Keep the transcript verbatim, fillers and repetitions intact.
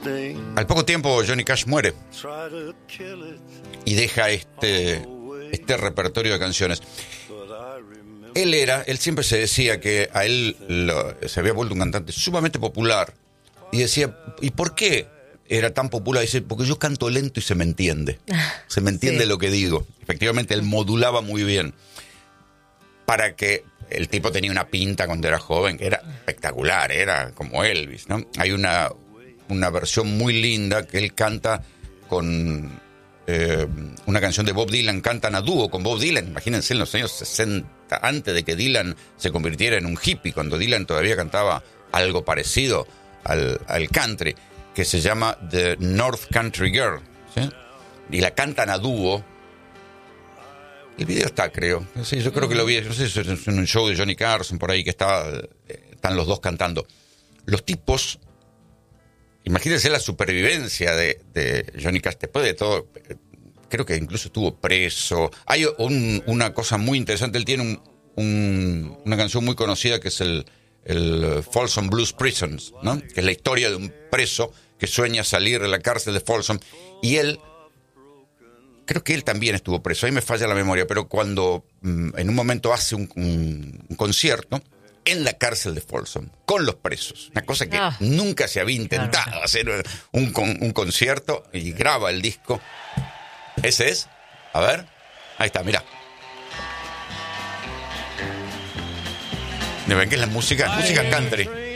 Al poco tiempo Johnny Cash muere y deja este, este repertorio de canciones. Él era, él siempre se decía que a él lo, se había vuelto un cantante sumamente popular. Y decía, ¿y por qué era tan popular? Dice, porque yo canto lento y se me entiende. Se me entiende sí. Lo que digo. Efectivamente, él modulaba muy bien. Para que el tipo tenía una pinta cuando era joven, que era espectacular, era como Elvis, ¿no? Hay una, una versión muy linda que él canta con eh, una canción de Bob Dylan, cantan a dúo con Bob Dylan. Imagínense en los años sesenta, antes de que Dylan se convirtiera en un hippie, cuando Dylan todavía cantaba algo parecido al, al country, que se llama The North Country Girl, ¿sí? Y la cantan a dúo. El video está, creo. Sí, yo creo que lo vi. No sé si es en un show de Johnny Carson por ahí que estaba, eh, están los dos cantando. Los tipos, imagínense la supervivencia de, de Johnny Cash después de todo. Creo que incluso estuvo preso. Hay un, una cosa muy interesante. Él tiene un, un, una canción muy conocida que es el, el Folsom Blues Prisons, ¿no? Que es la historia de un preso que sueña salir de la cárcel de Folsom. Y él, creo que él también estuvo preso, ahí me falla la memoria, pero cuando mm, en un momento hace un, un, un concierto en la cárcel de Folsom, con los presos, una cosa que oh. nunca se había intentado, claro. hacer un, un concierto, y graba el disco. ¿Ese es? A ver, ahí está, mirá. ¿Me ven que es la música? Música country.